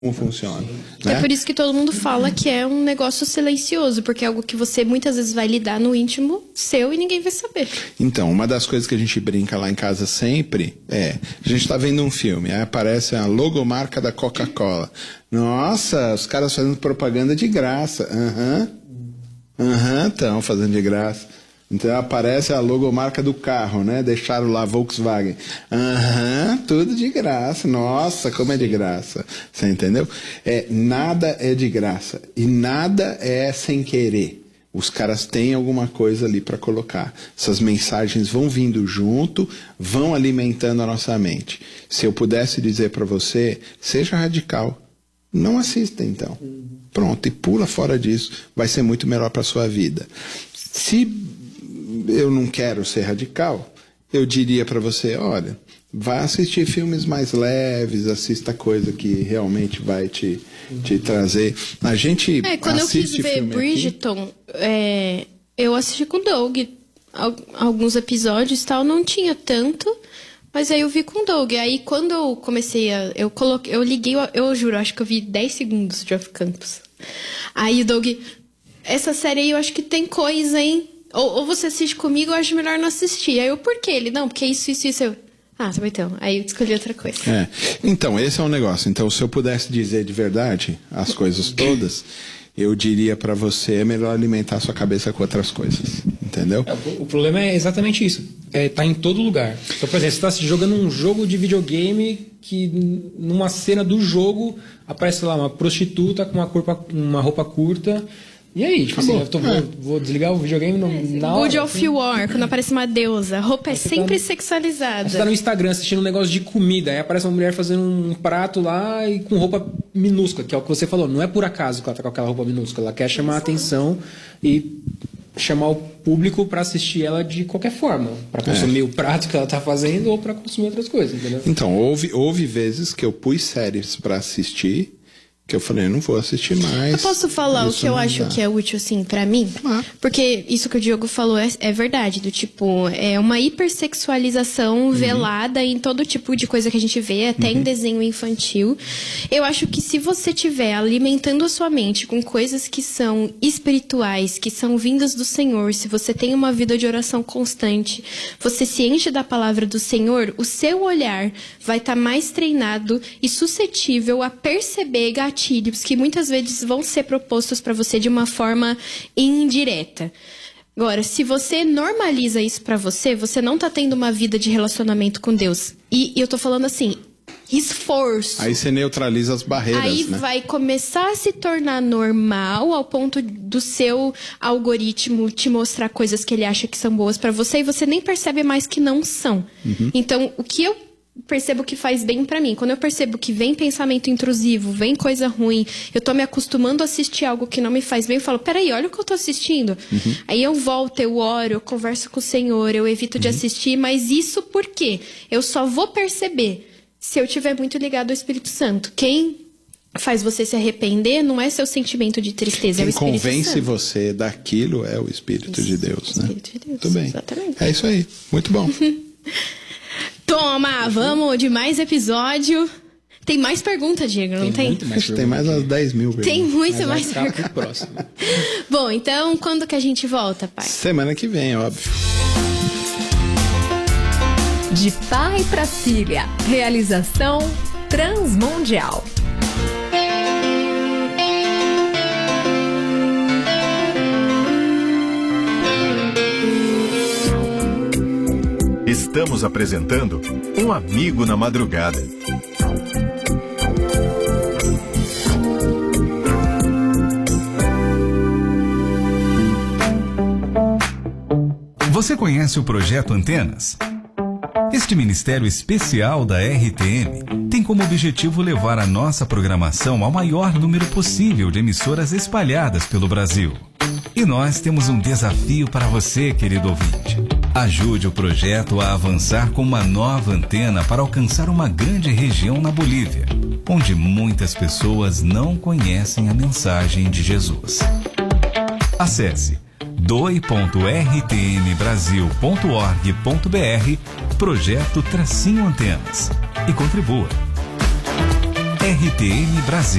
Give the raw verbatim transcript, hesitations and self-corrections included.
como funciona. Né? É por isso que todo mundo fala que é um negócio silencioso, porque é algo que você muitas vezes vai lidar no íntimo seu e ninguém vai saber. Então, uma das coisas que a gente brinca lá em casa sempre é, a gente tá vendo um filme, aí aparece a logomarca da Coca-Cola. Nossa, os caras fazendo propaganda de graça. Aham, uhum. aham, uhum, estão fazendo de graça. Então aparece a logomarca do carro, né? Deixaram lá Volkswagen. Aham, uhum, tudo de graça. Nossa, como é de graça. Você entendeu? É, nada é de graça. E nada é sem querer. Os caras têm alguma coisa ali para colocar. Essas mensagens vão vindo junto, vão alimentando a nossa mente. Se eu pudesse dizer para você, seja radical. Não assista, então. Pronto, e pula fora disso. Vai ser muito melhor para sua vida. Se eu não quero ser radical, eu diria para você, olha, vai assistir filmes mais leves, assista coisa que realmente vai te, te trazer. A gente é, quando eu quis ver Bridgerton, é, eu assisti com o Doug alguns episódios e tal, não tinha tanto, mas aí eu vi com o Doug. Aí quando eu comecei a... Eu, coloquei, eu liguei, eu, eu juro, acho que eu vi dez segundos de Off Campus. Aí o Doug, essa série aí eu acho que tem coisa, hein? Ou, ou você assiste comigo, eu acho melhor não assistir. Aí eu, por quê? Ele, não, porque isso, isso, isso. Eu, ah, tá bom então. Aí eu escolhi outra coisa. É. Então, esse é um negócio. Então, se eu pudesse dizer de verdade as coisas todas, eu diria pra você, é melhor alimentar a sua cabeça com outras coisas. Entendeu? É, o, o problema é exatamente isso. É, tá em todo lugar. Então, por exemplo, você tá jogando um jogo de videogame que numa cena do jogo aparece lá uma prostituta com uma, corpa, uma roupa curta. E aí, tipo assim, eu tô, vou, vou desligar o videogame no, é, na hora. God of assim. War, quando aparece uma deusa. A roupa é sempre tá, sexualizada. Você tá no Instagram assistindo um negócio de comida, aí aparece uma mulher fazendo um prato lá e com roupa minúscula, que é o que você falou. Não é por acaso que ela tá com aquela roupa minúscula. Ela quer chamar a atenção e chamar o público para assistir ela de qualquer forma. Para consumir é. o prato que ela tá fazendo ou para consumir outras coisas, entendeu? Então, houve, houve vezes que eu pus séries para assistir... que eu falei, eu não vou assistir mais. Eu posso falar o que eu acho dá. que é útil, assim, pra mim? Ah. Porque isso que o Diogo falou é, é verdade, do tipo, é uma hipersexualização uhum. velada em todo tipo de coisa que a gente vê, até uhum. em desenho infantil. Eu acho que se você estiver alimentando a sua mente com coisas que são espirituais, que são vindas do Senhor, se você tem uma vida de oração constante, você se enche da palavra do Senhor, o seu olhar vai estar tá mais treinado e suscetível a perceber gatilhos que muitas vezes vão ser propostos para você de uma forma indireta. Agora, se você normaliza isso para você, você não tá tendo uma vida de relacionamento com Deus. E, e eu tô falando assim, esforço. Aí você neutraliza as barreiras, Aí né? vai começar a se tornar normal ao ponto do seu algoritmo te mostrar coisas que ele acha que são boas para você e você nem percebe mais que não são. Uhum. Então, o que eu percebo que faz bem pra mim. Quando eu percebo que vem pensamento intrusivo, vem coisa ruim, eu tô me acostumando a assistir algo que não me faz bem, eu falo, peraí, olha o que eu tô assistindo. Uhum. Aí eu volto, eu oro, eu converso com o Senhor, eu evito uhum. de assistir, mas isso por quê? Eu só vou perceber se eu estiver muito ligado ao Espírito Santo. Quem faz você se arrepender não é seu sentimento de tristeza, Quem é o Espírito convence Santo. você daquilo é o Espírito isso, de Deus, né? Espírito de Deus, muito bem. Exatamente. É isso aí, muito bom. Toma, vamos de mais episódio. Tem mais pergunta, Diego, não tem? Tem, mais tem mais umas dez mil perguntas. Tem muito mais perguntas. Bom, então, quando que a gente volta, pai? Semana que vem, óbvio. De pai para filha. Realização Transmundial. Estamos apresentando Um Amigo na Madrugada. Você conhece o Projeto Antenas? Este ministério especial da R T M tem como objetivo levar a nossa programação ao maior número possível de emissoras espalhadas pelo Brasil. E nós temos um desafio para você, querido ouvinte. Ajude o projeto a avançar com uma nova antena para alcançar uma grande região na Bolívia, onde muitas pessoas não conhecem a mensagem de Jesus. Acesse doe ponto r t m brasil ponto org ponto b r Projeto Tracinho Antenas e contribua. R T M Brasil.